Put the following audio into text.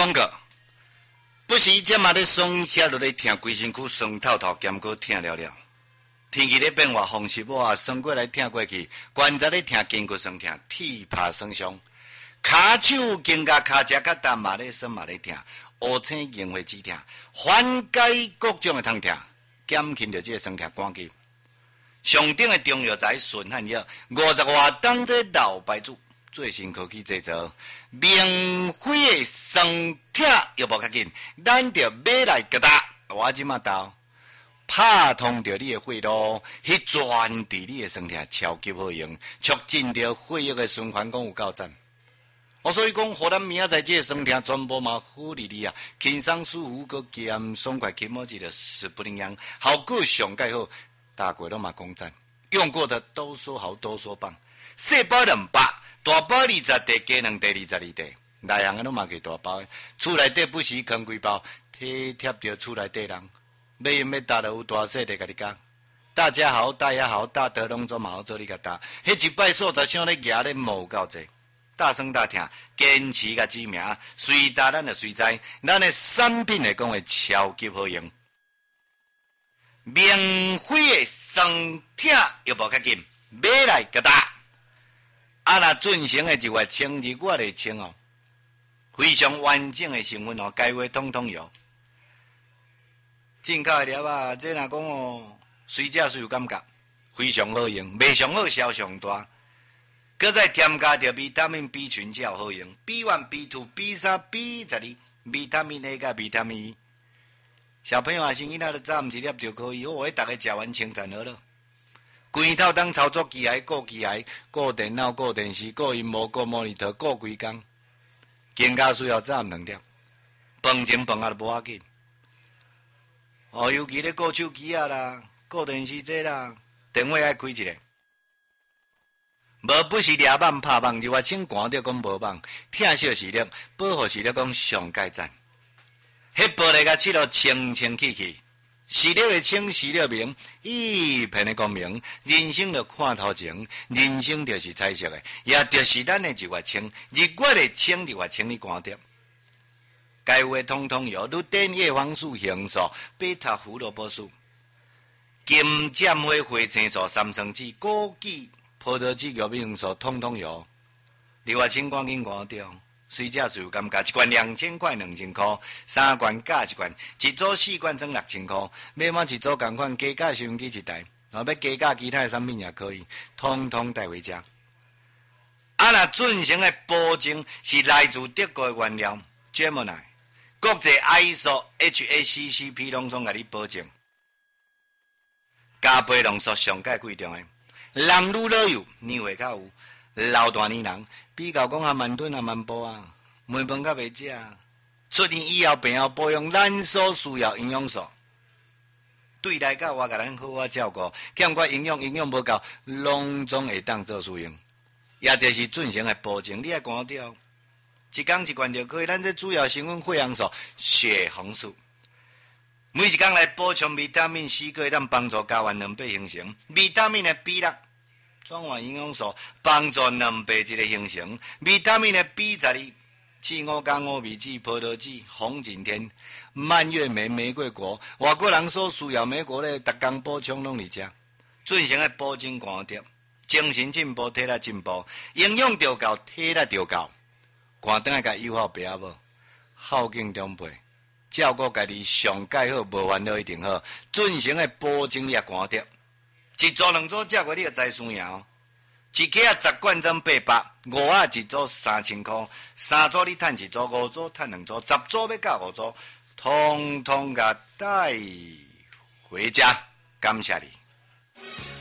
广告。不时这嘛咧爽歇落咧听，规身躯酸透透，兼搁疼了了。天气咧变化，风湿我酸过来疼过去，关节咧疼，筋骨酸疼，体魄酸伤，骹手筋甲骹只甲蛋嘛咧酸嘛咧疼，乌青硬会止疼，缓解各种的痛疼，减轻着这个酸痛赶紧。上顶的中药材顺汗药，50外当这老牌子。最新科技制造，明辉的酸痛又无较紧，咱着买来给他。我即马到拍通着你的血路，去转治你的酸痛，超级好用，促进着血液的循环，讲有够赞。所以讲，互咱明仔载这个酸痛全部嘛好哩哩啊，轻松舒服，搁咸爽快，起码一个死不灵样，效果上盖好，大家都嘛讲赞，用过的都说好，都说棒，细包200。大包20袋，加2袋22袋，内行的拢嘛给大包。厝内底不时扛几包，体贴着厝内底人。买用要搭就有大细的甲你讲。大家好，大家好，大德拢做嘛好做你甲搭。迄一摆数十箱咧举咧无够济，大声大听，坚持甲知名，随搭咱就随知，咱的产品来讲会超级好用。明辉的酸痛又无较紧，买来甲搭。若进行的1月清日我来清哦，非常完整的成分哦，该话统统有。进口的料啊，这若讲哦，随食随有感觉，非常好用，卖上好销上大。搁再添加着维他命 B 群才好用 ，B1、B2、B3、B12，维他命 A 甲维他命 E。小朋友啊，生囡仔都早1粒就可以，我大家食完清惨好了。规套当操作机械、顾机械、顾电脑、顾电视、顾荧幕、顾模拟图、顾规工，更加需要早2粒。饭前饭后都无要紧。尤其咧顾手机啊啦、顾电视这啦，电话爱开一个。无不是抓网拍网，就我请寒着讲无网，疼惜视力，保护视力讲上界赞。迄玻璃甲漆落清清气气。视力的清，视力明，一片的光明。人生就看头前，人生就是彩色的，也就是咱的1月清。日月的清，2月清你看到。该话通通有，如碘叶黄素、罂素、贝塔胡萝卜素、金针花、花青素、三酸酯、枸杞、葡萄籽、玉米黄素，通通有。2月清赶紧看到。随食随有感觉，一罐2000块2000块，3罐加1罐，一组4罐装6000块，买满一组同款加价收音机1台，要加价其他的产品也可以，通通带回家。若进行的保证是来自德国的原料 Gemini， 国际 ISO HACCP 拢总甲你保证，加倍浓缩上界贵重的，男女老幼年岁较有。老大年人比较讲啊，慢吞啊，慢步啊，糜饭较袂食，出院以后病后保养咱所需要营养素，对内甲我甲咱好好照顾，欠缺营养无够，拢总会当做使用，也就是进行的保证，你爱看到，一天1罐就可以。咱这主要成分血红素、血红素，每一天来补充维他命 C， 可以咱帮助睾丸2倍形成，维他命的 B6。转换营养素，帮助2倍质的形成。维他命的 B12、刺五加5味子、葡萄籽、红景天、蔓越莓、玫瑰果，外国人所需要美国咧，逐工补充拢伫遮，进行的保证观点，精神进步，体力进步，营养就够，体力就够。看等下甲友好爸阿无，孝敬长辈，照顾家己上界好，无烦恼一定好。进行的保证你也看到。一组2组食过你就知输赢哦。一克啊10罐装800，5啊一组3000块，3组你赚1组，5组赚2组，10组要到5组，通通甲带回家，感谢你。